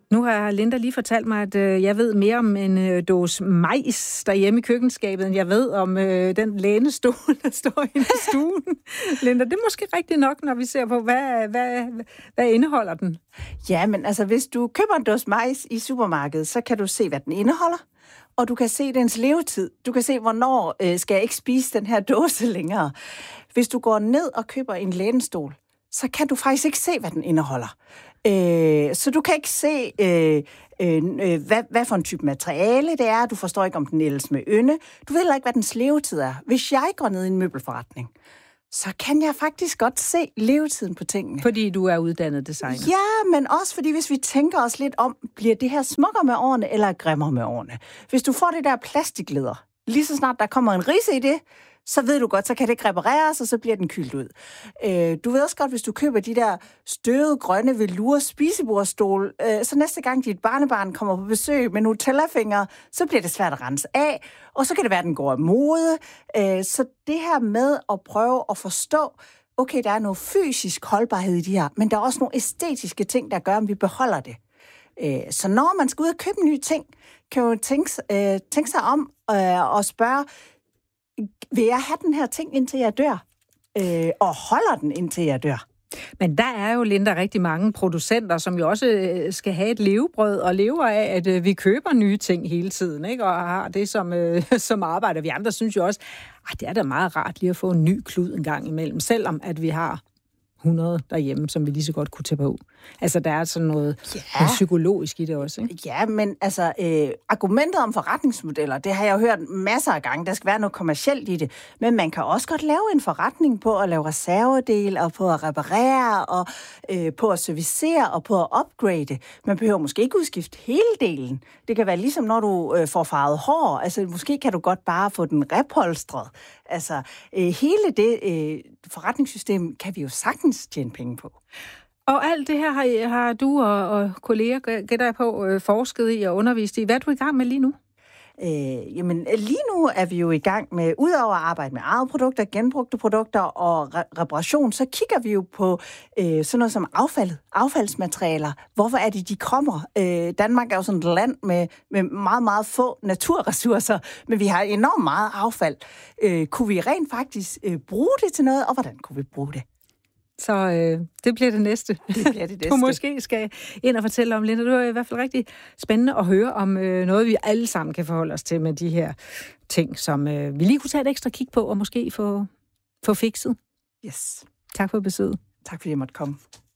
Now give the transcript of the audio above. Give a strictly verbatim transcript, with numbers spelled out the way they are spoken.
Nu har Linda lige fortalt mig, at øh, jeg ved mere om en øh, dåse majs derhjemme i køkkenskabet, end jeg ved om øh, den lænestol, der står inde i stuen. Linda, det er måske rigtigt nok, når vi ser på, hvad, hvad, hvad indeholder den? Ja, men altså, hvis du køber en dåse majs i supermarkedet, så kan du se, hvad den indeholder, og du kan se dens levetid. Du kan se, hvornår øh, skal jeg ikke spise den her dåse længere. Hvis du går ned og køber en lænestol, så kan du faktisk ikke se, hvad den indeholder. Øh, så du kan ikke se, øh, øh, hvad, hvad for en type materiale det er. Du forstår ikke, om den ældes med ynde. Du ved heller ikke, hvad dens levetid er. Hvis jeg går ned i en møbelforretning, så kan jeg faktisk godt se levetiden på tingene. Fordi du er uddannet designer. Ja, men også fordi, hvis vi tænker os lidt om, bliver det her smukkere med årene, eller grimmere med årene? Hvis du får det der plastikleder, lige så snart der kommer en ridse i det, så ved du godt, så kan det ikke repareres, og så bliver den kyldt ud. Øh, du ved også godt, hvis du køber de der støvede, grønne velour spisebordstol, øh, så næste gang dit barnebarn kommer på besøg med Nutella-fingre, så bliver det svært at rense af, og så kan det være, at den går af mode. Øh, så det her med at prøve at forstå, okay, der er noget fysisk holdbarhed i de her, men der er også nogle æstetiske ting, der gør, om vi beholder det. Øh, så når man skal ud og købe nye ting, kan jo tænke, øh, tænke sig om øh, og spørge, vil jeg have den her ting, indtil jeg dør? Øh, og holder den, indtil jeg dør? Men der er jo, Linda, rigtig mange producenter, som jo også skal have et levebrød og lever af, at øh, vi køber nye ting hele tiden, ikke? Og har det som, øh, som arbejder. Vi andre synes jo også, at det er da meget rart lige at få en ny klud en gang imellem, selvom at vi har hundrede derhjemme, som vi lige så godt kunne tage på. Altså, der er sådan noget, ja. noget psykologisk i det også, ikke? Ja, men altså, øh, argumentet om forretningsmodeller, det har jeg jo hørt masser af gange. Der skal være noget kommercielt i det. Men man kan også godt lave en forretning på at lave reservedel, og på at reparere, og øh, på at servicere, og på at upgrade. Man behøver måske ikke udskifte hele delen. Det kan være ligesom, når du øh, får farvet hår. Altså, måske kan du godt bare få den repolstret. Altså, øh, hele det øh, forretningssystem kan vi jo sagtens tjene penge på. Og alt det her har, har du og, og kolleger, gætter jeg på, øh, forsket i og undervist i. Hvad er du i gang med lige nu? Øh, jamen, lige nu er vi jo i gang med, udover at arbejde med eget produkter, genbrugte produkter og re- reparation, så kigger vi jo på øh, sådan noget som affald, affaldsmaterialer. Hvorfor er det, de kommer? Øh, Danmark er jo sådan et land med, med meget, meget få naturressourcer, men vi har enormt meget affald. Øh, kunne vi rent faktisk øh, bruge det til noget, og hvordan kunne vi bruge det? Så øh, det bliver det næste. Det bliver det næste. Du måske skal ind og fortælle om, Linda. Det var i hvert fald rigtig spændende at høre om øh, noget, vi alle sammen kan forholde os til med de her ting, som øh, vi lige kunne tage et ekstra kig på og måske få, få fikset. Yes. Tak for besøget. Tak fordi jeg måtte komme.